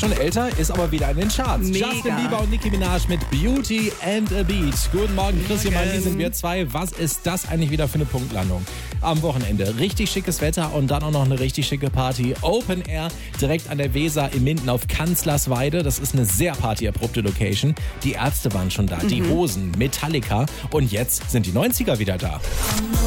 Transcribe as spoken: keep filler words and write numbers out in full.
schon älter, ist aber wieder in den Charts. Mega. Justin Bieber und Nicki Minaj mit Beauty and a Beat. Guten Morgen, Christian, hier sind wir zwei. Was ist das eigentlich wieder für eine Punktlandung? Am Wochenende richtig schickes Wetter und dann auch noch eine richtig schicke Party. Open Air direkt an der Weser in Minden auf Kanzlersweide. Das ist eine sehr partyabrupte Location. Die Ärzte waren schon da, die Hosen, Metallica und jetzt sind die neunziger wieder da.